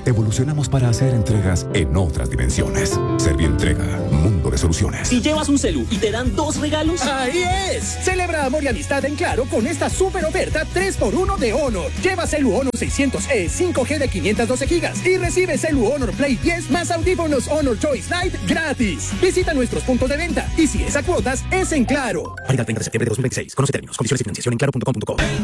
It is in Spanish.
evolucionamos para hacer entregas en otras dimensiones. Servientrega, mundo de soluciones. Si llevas un celu y te dan 2 regalos... ¡Ahí es! Celebra amor y amistad en Claro con esta super oferta 3x1 de Honor. Lleva celu Honor 600E 5G de 512 GB y recibe celu Honor Play 10 más audífonos Honor Choice Lite gratis. Visita nuestros puntos de venta y si es a cuotas, es en Claro. Válido el 30 de septiembre de 2026. Conoce términos, condiciones y financiación en claro.com.co.